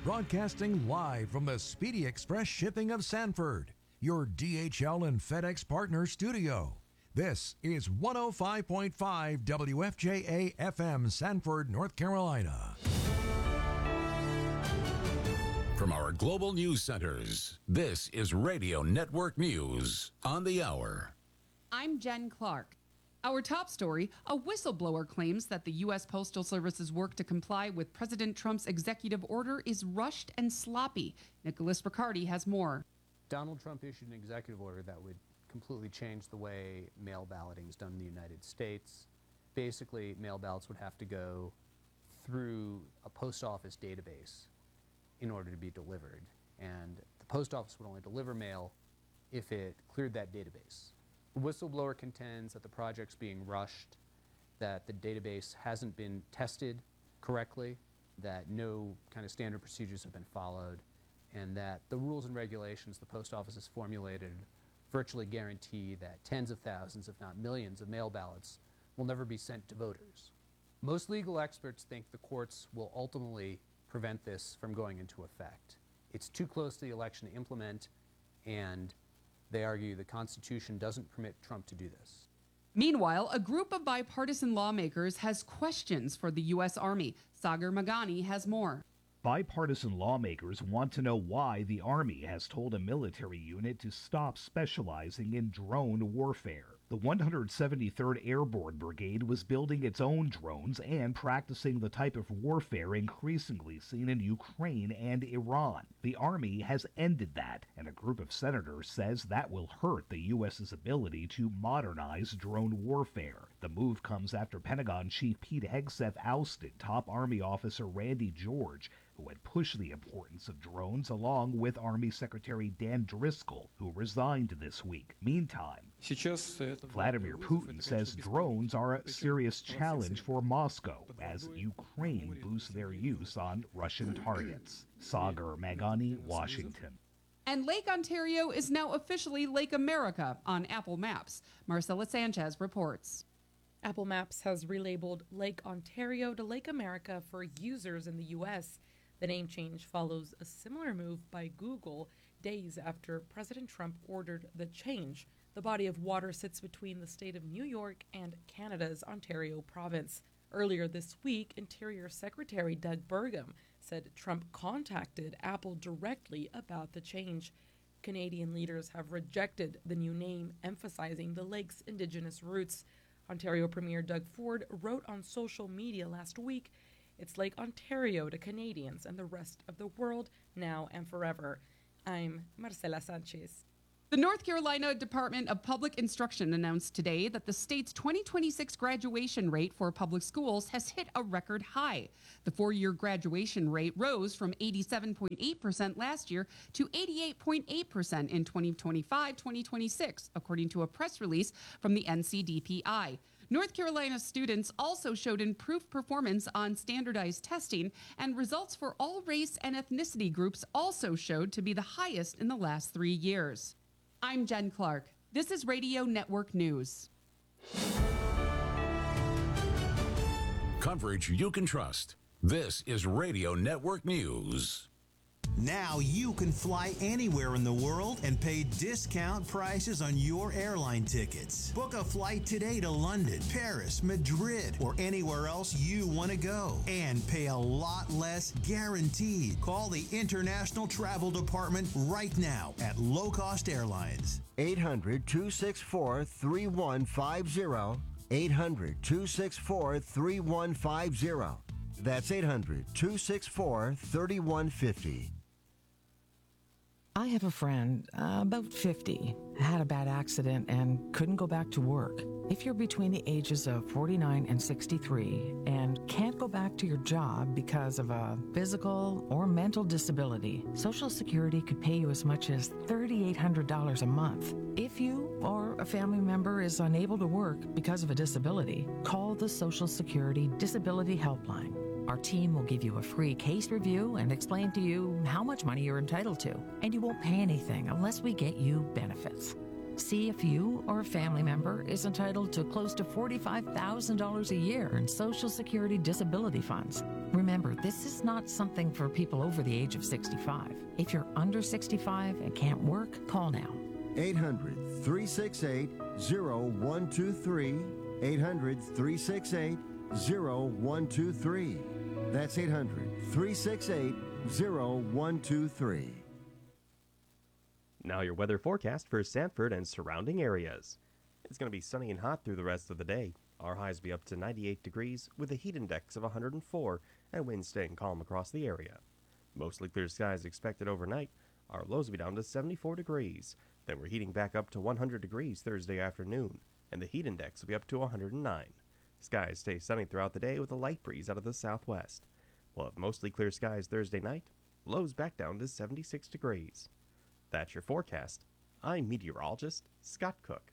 Broadcasting live from the Speedy Express Shipping of Sanford, your DHL and FedEx partner studio. This is 105.5 WFJA FM, Sanford, North Carolina. From our global news centers, this is Radio Network News on the hour. I'm Jen Clark. Our top story, a whistleblower claims that the U.S. Postal Service's work to comply with President Trump's executive order is rushed and sloppy. Nicholas Riccardi has more. Donald Trump issued an executive order that would completely change the way mail balloting is done in the United States. Basically, mail ballots would have to go through a post office database in order to be delivered. And the post office would only deliver mail if it cleared that database. The whistleblower contends that the project's being rushed, that the database hasn't been tested correctly, that no kind of standard procedures have been followed, and that the rules and regulations the post office has formulated virtually guarantee that tens of thousands, if not millions, of mail ballots will never be sent to voters. Most legal experts think the courts will ultimately prevent this from going into effect. It's too close to the election to implement, and they argue the Constitution doesn't permit Trump to do this. Meanwhile, a group of bipartisan lawmakers has questions for the U.S. Army. Sagar Magani has more. Bipartisan lawmakers want to know why the Army has told a military unit to stop specializing in drone warfare. The 173rd Airborne Brigade was building its own drones and practicing the type of warfare increasingly seen in Ukraine and Iran. The Army has ended that, and a group of senators says that will hurt the U.S.'s ability to modernize drone warfare. The move comes after Pentagon Chief Pete Hegseth ousted top Army officer Randy George, who had pushed the importance of drones along with Army Secretary Dan Driscoll, who resigned this week. Meantime, Vladimir Putin says drones are a serious challenge for Moscow as Ukraine boosts their use on Russian targets. Sagar Magani, Washington. And Lake Ontario is now officially Lake America on Apple Maps. Marcela Sanchez reports. Apple Maps has relabeled Lake Ontario to Lake America for users in the U.S. The name change follows a similar move by Google days after President Trump ordered the change. The body of water sits between the state of New York and Canada's Ontario province. Earlier this week, Interior Secretary Doug Burgum said Trump contacted Apple directly about the change. Canadian leaders have rejected the new name, emphasizing the lake's Indigenous roots. Ontario Premier Doug Ford wrote on social media last week, "It's Lake Ontario to Canadians and the rest of the world, now and forever." I'm Marcela Sanchez. The North Carolina Department of Public Instruction announced today that the state's 2026 graduation rate for public schools has hit a record high. The four-year graduation rate rose from 87.8% last year to 88.8% in 2025-2026, according to a press release from the NCDPI. North Carolina students also showed improved performance on standardized testing, and results for all race and ethnicity groups also showed to be the highest in the last 3 years. I'm Jen Clark. This is Radio Network News. Coverage you can trust. This is Radio Network News. Now you can fly anywhere in the world and pay discount prices on your airline tickets. Book a flight today to London, Paris, Madrid, or anywhere else you want to go and pay a lot less guaranteed. Call the International Travel Department right now at Low Cost Airlines. 800-264-3150. 800-264-3150. That's 800-264-3150. I have a friend, about 50, had a bad accident and couldn't go back to work. If you're between the ages of 49 and 63 and can't go back to your job because of a physical or mental disability, Social Security could pay you as much as $3,800 a month. If you or a family member is unable to work because of a disability, call the Social Security Disability Helpline. Our team will give you a free case review and explain to you how much money you're entitled to, and you won't pay anything unless we get you benefits. See if you or a family member is entitled to close to $45,000 a year in Social Security disability funds. Remember, this is not something for people over the age of 65. If you're under 65 and can't work, call now. 800 368 0123. 800 368 0123. That's 800 368 0123. Now your weather forecast for Sanford and surrounding areas. It's going to be sunny and hot through the rest of the day. Our highs will be up to 98 degrees with a heat index of 104 and winds staying calm across the area. Mostly clear skies expected overnight. Our lows will be down to 74 degrees. Then we're heating back up to 100 degrees Thursday afternoon, and the heat index will be up to 109. Skies stay sunny throughout the day with a light breeze out of the southwest. We'll have mostly clear skies Thursday night. Lows back down to 76 degrees. That's your forecast. I'm meteorologist Scott Cook.